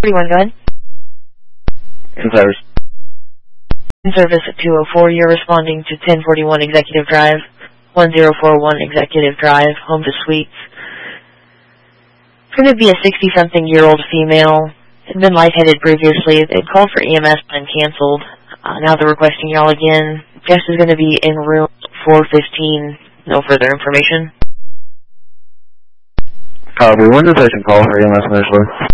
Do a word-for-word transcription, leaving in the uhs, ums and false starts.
forty-one, go ahead. In service. In service at two oh four, you're responding to ten forty-one Executive Drive, one zero four one Executive Drive, home to suites. It's going to be a sixty-something-year-old female. Had been lightheaded previously. They'd called for E M S and canceled. Uh, now they're requesting y'all again. Guest is going to be in room four fifteen. No further information. Copy. When does I call for E M S initially?